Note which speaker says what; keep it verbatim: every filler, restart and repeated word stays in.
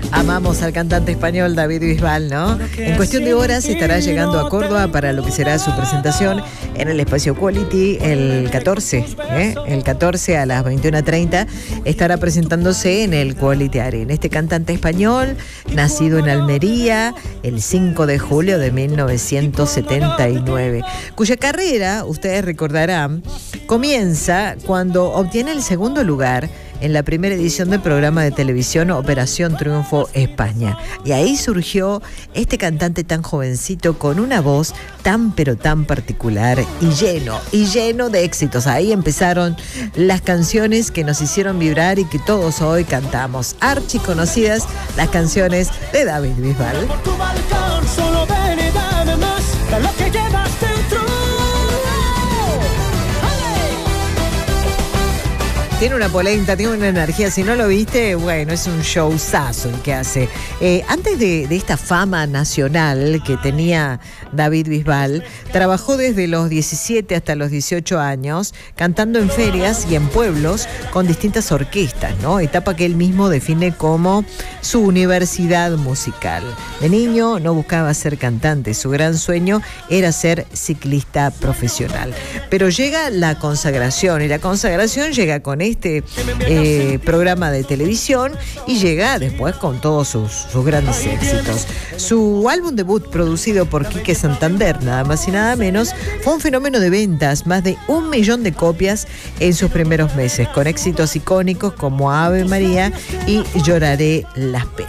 Speaker 1: Amamos al cantante español David Bisbal, ¿no? En cuestión de horas estará llegando a Córdoba para lo que será su presentación en el espacio Quality el catorce, ¿eh? El catorce a las veintiuna treinta estará presentándose en el Quality Arena. Este cantante español, nacido en Almería el cinco de julio de mil novecientos setenta y nueve, cuya carrera, ustedes recordarán, comienza cuando obtiene el segundo lugar en la primera edición del programa de televisión Operación Triunfo España. Y ahí surgió este cantante tan jovencito con una voz tan pero tan particular y lleno, y lleno de éxitos. Ahí empezaron las canciones que nos hicieron vibrar y que todos hoy cantamos. Archiconocidas las canciones de David Bisbal.
Speaker 2: Por tu balcón solo ven y dame más de lo que llevas dentro.
Speaker 1: Tiene una polenta, tiene una energía. Si no lo viste, bueno, es un showzazo el que hace. Eh, antes de, de esta fama nacional que tenía David Bisbal, trabajó desde los diecisiete hasta los dieciocho años, cantando en ferias y en pueblos con distintas orquestas, ¿no? Etapa que él mismo define como su universidad musical. De niño no buscaba ser cantante, su gran sueño era ser ciclista profesional. Pero llega la consagración, y la consagración llega con este eh, programa de televisión y llega después con todos sus, sus grandes éxitos. Su álbum debut, producido por Quique Santander, nada más y nada menos, fue un fenómeno de ventas, más de un millón de copias en sus primeros meses, con éxitos icónicos como Ave María y Lloraré las penas.